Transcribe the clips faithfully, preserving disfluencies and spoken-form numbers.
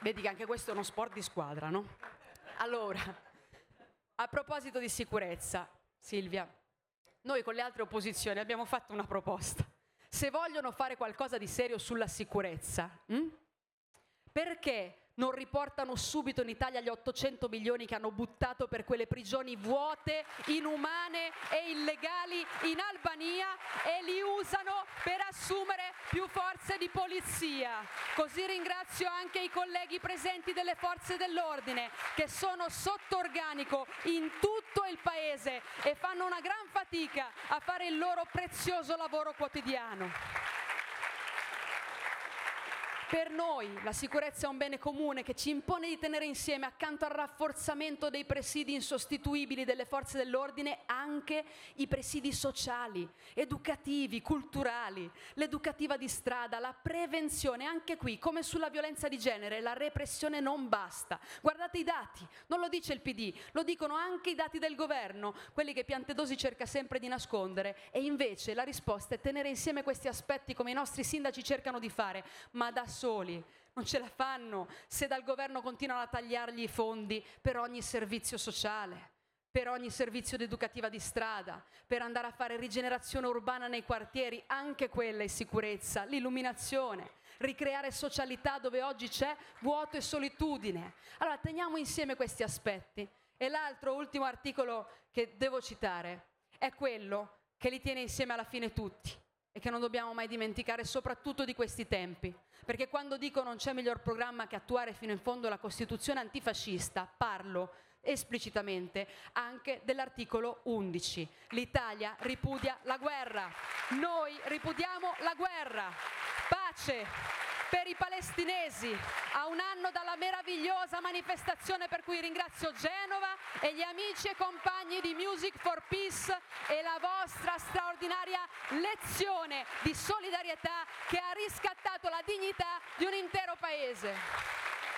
Vedi che anche questo è uno sport di squadra, no? Allora, a proposito di sicurezza, Silvia, noi con le altre opposizioni abbiamo fatto una proposta. Se vogliono fare qualcosa di serio sulla sicurezza, hm? perché non riportano subito in Italia gli ottocento milioni che hanno buttato per quelle prigioni vuote, inumane e illegali in Albania e li usano per assumere più forze di polizia? Così ringrazio anche i colleghi presenti delle forze dell'ordine che sono sotto organico in tutto il paese e fanno una gran fatica a fare il loro prezioso lavoro quotidiano. Per noi la sicurezza è un bene comune che ci impone di tenere insieme, accanto al rafforzamento dei presidi insostituibili delle forze dell'ordine, anche i presidi sociali, educativi, culturali, l'educativa di strada, la prevenzione. Anche qui, come sulla violenza di genere, la repressione non basta. Guardate i dati, non lo dice il P D, lo dicono anche i dati del governo, quelli che Piantedosi cerca sempre di nascondere, e invece la risposta è tenere insieme questi aspetti come i nostri sindaci cercano di fare, ma da soli non ce la fanno se dal governo continuano a tagliargli i fondi per ogni servizio sociale, per ogni servizio educativa di strada, per andare a fare rigenerazione urbana nei quartieri, anche quella è sicurezza, l'illuminazione, ricreare socialità dove oggi c'è vuoto e solitudine. Allora teniamo insieme questi aspetti. E l'altro, ultimo articolo che devo citare è quello che li tiene insieme alla fine tutti e che non dobbiamo mai dimenticare, soprattutto di questi tempi, perché quando dico non c'è miglior programma che attuare fino in fondo la Costituzione antifascista, parlo esplicitamente anche dell'articolo undici. L'Italia ripudia la guerra, noi ripudiamo la guerra. Pace per i palestinesi, a un anno dalla meravigliosa manifestazione per cui ringrazio Genova e gli amici e compagni di Music for Peace e la vostra straordinaria lezione di solidarietà che ha riscattato la dignità di un intero paese.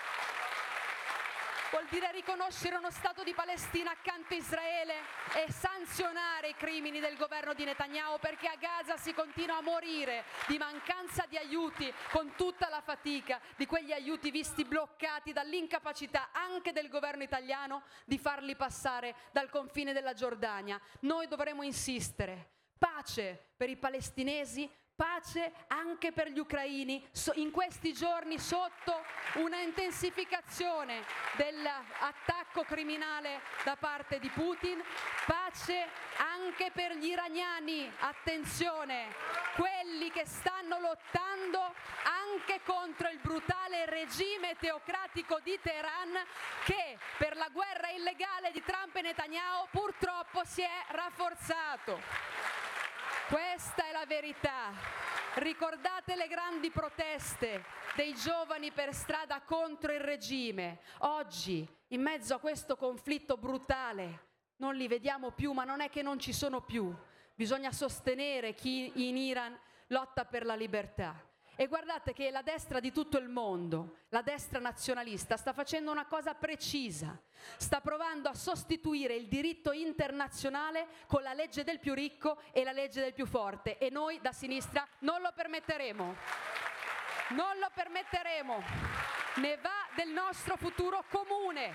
Vuol dire riconoscere uno Stato di Palestina accanto a Israele e sanzionare i crimini del governo di Netanyahu, perché a Gaza si continua a morire di mancanza di aiuti, con tutta la fatica di quegli aiuti visti bloccati dall'incapacità anche del governo italiano di farli passare dal confine della Giordania. Noi dovremo insistere. Pace per i palestinesi, pace anche per gli ucraini, in questi giorni sotto una intensificazione dell'attacco criminale da parte di Putin, pace anche per gli iraniani, attenzione, quelli che stanno lottando anche contro il brutale regime teocratico di Teheran che per la guerra illegale di Trump e Netanyahu purtroppo si è rafforzato. Questa è la verità. Ricordate le grandi proteste dei giovani per strada contro il regime. Oggi, in mezzo a questo conflitto brutale, non li vediamo più, ma non è che non ci sono più. Bisogna sostenere chi in Iran lotta per la libertà. E guardate che la destra di tutto il mondo, la destra nazionalista, sta facendo una cosa precisa. Sta provando a sostituire il diritto internazionale con la legge del più ricco e la legge del più forte. E noi da sinistra non lo permetteremo. Non lo permetteremo. Ne va del nostro futuro comune.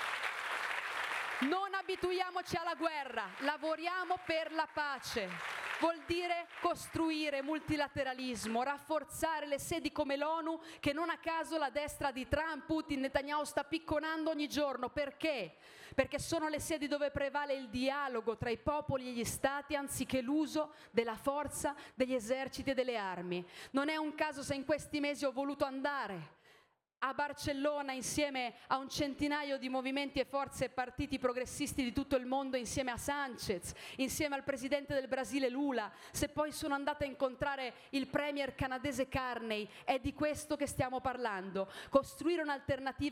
Non abituiamoci alla guerra, lavoriamo per la pace. Vuol dire costruire multilateralismo, rafforzare le sedi come l'ONU, che non a caso la destra di Trump, Putin, Netanyahu sta picconando ogni giorno. Perché? Perché sono le sedi dove prevale il dialogo tra i popoli e gli stati anziché l'uso della forza, degli eserciti e delle armi. Non è un caso se in questi mesi ho voluto andare a Barcellona insieme a un centinaio di movimenti e forze e partiti progressisti di tutto il mondo, insieme a Sanchez, insieme al presidente del Brasile Lula, se poi sono andata a incontrare il premier canadese Carney. È di questo che stiamo parlando, costruire un'alternativa